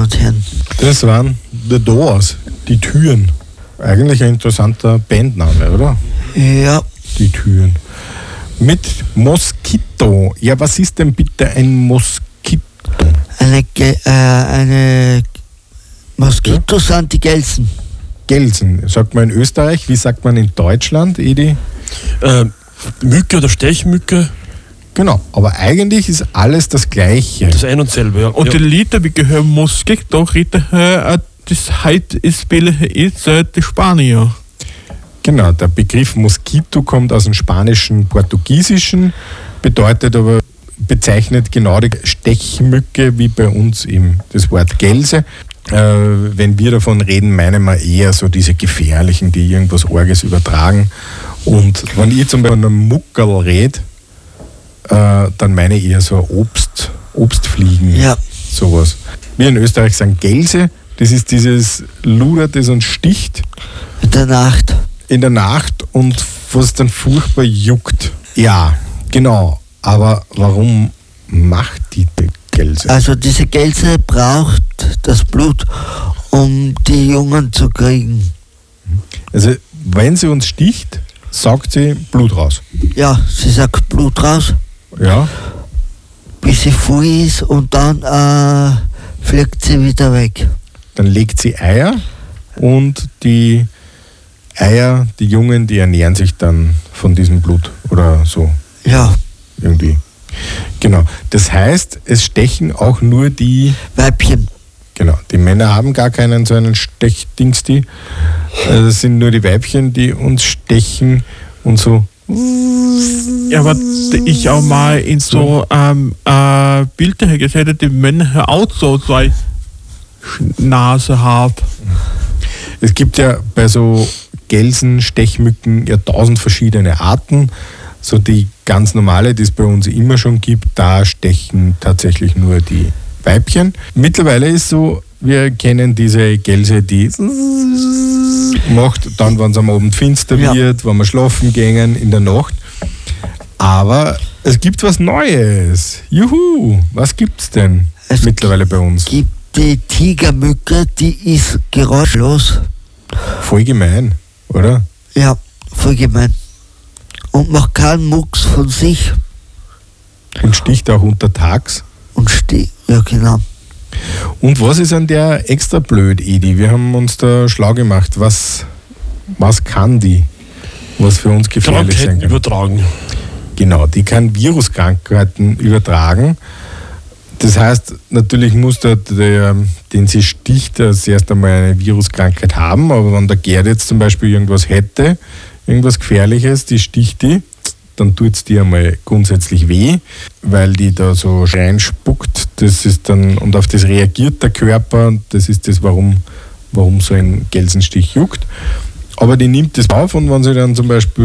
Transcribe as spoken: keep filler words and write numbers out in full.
und Herren. Das waren The Doors, die Türen. Eigentlich ein interessanter Bandname, oder? Ja. Die Türen. Mit Moskito. Ja, was ist denn bitte ein Moskito? Eine, Ge äh, eine Moskitos ja? sind die Gelsen. Gelsen. Sagt man in Österreich, wie sagt man in Deutschland, Edi? Äh, Mücke oder Stechmücke. Genau, aber eigentlich ist alles das Gleiche. Das ein und selbe, ja. Und ja. die Lieder, wie gehören Moskito, das heute ist die Spanier. Genau, der Begriff Moskito kommt aus dem Spanischen, Portugiesischen, bedeutet aber, bezeichnet genau die Stechmücke wie bei uns eben das Wort Gelse. Äh, wenn wir davon reden, meinen wir eher so diese gefährlichen, die irgendwas Orges übertragen. Und wenn ich zum Beispiel von einem Muckerl rede, äh, dann meine ich eher so Obst, Obstfliegen, ja. sowas. Wir in Österreich sagen Gelse, das ist dieses Luder, das uns sticht. In der Nacht. In der Nacht und was dann furchtbar juckt. Ja, genau. Aber warum macht die Gelse? Also diese Gelse braucht das Blut, um die Jungen zu kriegen. Also wenn sie uns sticht, saugt sie Blut raus. Ja, sie sagt Blut raus. Ja. Bis sie voll ist und dann äh, fliegt sie wieder weg. Dann legt sie Eier und die Eier, die Jungen, die ernähren sich dann von diesem Blut oder so. Ja. Irgendwie. Genau. Das heißt, es stechen auch nur die Weibchen. Genau. Die Männer haben gar keinen so einen Stechdingsti. Also das sind nur die Weibchen, die uns stechen und so. Ja, aber ich auch mal in so ähm, äh, Bilder gesehen habe, die Männer auch so zwei Nase haben. Es gibt ja bei so Gelsen, Stechmücken ja tausend verschiedene Arten. So die ganz normale, die es bei uns immer schon gibt, da stechen tatsächlich nur die Weibchen. Mittlerweile ist so, wir kennen diese Gelse, die macht dann, wenn es am Abend finster ja. wird, wenn wir schlafen gehen in der Nacht. Aber es gibt was Neues. Juhu, was gibt's denn es mittlerweile bei uns? Es gibt die Tigermücke, die ist geräuschlos. Voll gemein, oder? Ja, voll gemein. Und macht keinen Mucks von sich. Und sticht auch untertags. Und sticht, ja genau. Und was ist an der extra blöd, Edi? Wir haben uns da schlau gemacht. Was, was kann die? Was für uns gefährlich sein Krankheiten kann? übertragen. Genau, die kann Viruskrankheiten übertragen. Das heißt, natürlich muss der, der, den sie sticht, erst einmal eine Viruskrankheit haben, aber wenn der Gerd jetzt zum Beispiel irgendwas hätte, irgendwas Gefährliches, die sticht die, dann tut es dir einmal grundsätzlich weh, weil die da so reinspuckt. Das ist dann, und auf das reagiert der Körper, das ist das, warum, warum so ein Gelsenstich juckt. Aber die nimmt das auf und wenn sie dann zum Beispiel